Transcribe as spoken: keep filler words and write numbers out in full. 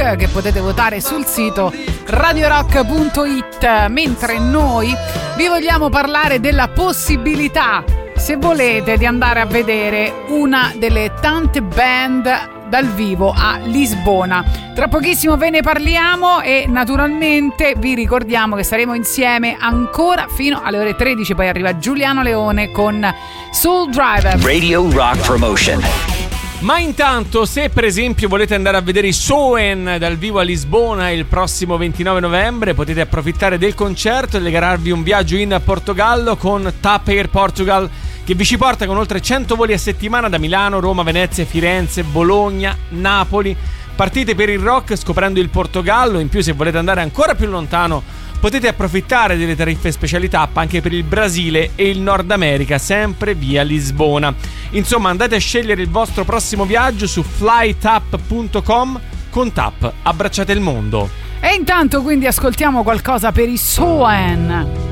che potete votare sul sito radio rock punto it, mentre noi vi vogliamo parlare della possibilità, se volete, di andare a vedere una delle tante band dal vivo a Lisbona. Tra pochissimo ve ne parliamo e naturalmente vi ricordiamo che saremo insieme ancora fino alle ore tredici, poi arriva Giuliano Leone con Soul Driver. Radio Rock Promotion. Ma intanto, se per esempio volete andare a vedere i Soen dal vivo a Lisbona il prossimo ventinove novembre, potete approfittare del concerto e regalarvi un viaggio in Portogallo con TAP Air Portugal, che vi ci porta con oltre cento voli a settimana da Milano, Roma, Venezia, Firenze, Bologna, Napoli. Partite per il rock scoprendo il Portogallo. In più, se volete andare ancora più lontano, potete approfittare delle tariffe speciali TAP anche per il Brasile e il Nord America, sempre via Lisbona. Insomma, andate a scegliere il vostro prossimo viaggio su flytap punto com. Con TAP abbracciate il mondo. E intanto quindi ascoltiamo qualcosa per i Soen.